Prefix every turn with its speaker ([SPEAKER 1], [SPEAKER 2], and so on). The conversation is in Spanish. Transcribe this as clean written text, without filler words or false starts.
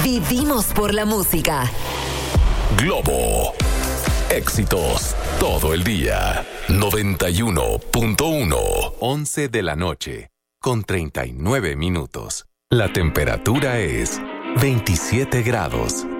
[SPEAKER 1] Vivimos por la música.
[SPEAKER 2] Globo. Éxitos todo el día. 91.1. 11 de la noche, con 39 minutos. La temperatura es 27 grados.